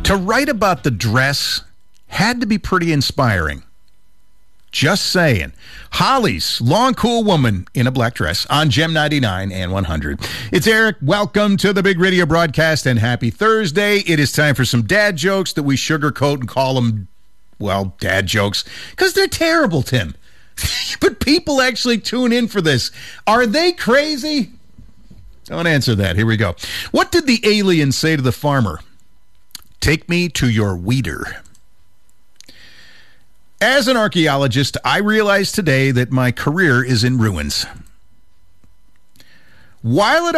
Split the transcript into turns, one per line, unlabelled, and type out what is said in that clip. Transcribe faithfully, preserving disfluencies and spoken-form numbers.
To write about the dress had to be pretty inspiring. Just saying. Holly's Long Cool Woman in a Black Dress on Gem ninety-nine and one hundred. It's Eric. Welcome to the Big Radio broadcast and happy Thursday. It is time for some dad jokes that we sugarcoat and call them, well, dad jokes, because they're terrible, Tim. But people actually tune in for this. Are they crazy? Don't answer that. Here we go. What did the alien say to the farmer? Take me to your weeder. As an archaeologist, I realize today that my career is in ruins. While at a